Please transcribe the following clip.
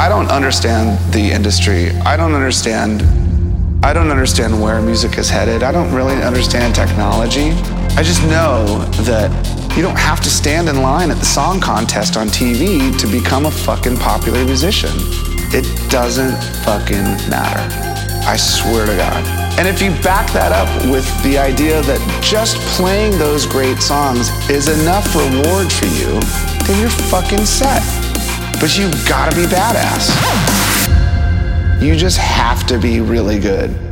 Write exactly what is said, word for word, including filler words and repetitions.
I don't understand the industry. I don't understand I don't understand where music is headed. I don't really understand technology. I just know that you don't have to stand in line at the song contest on T V to become a fucking popular musician. It doesn't fucking matter. I swear to God. And if you back that up with the idea that just playing those great songs is enough reward for you, then you're fucking set. But you gotta be badass. You just have to be really good.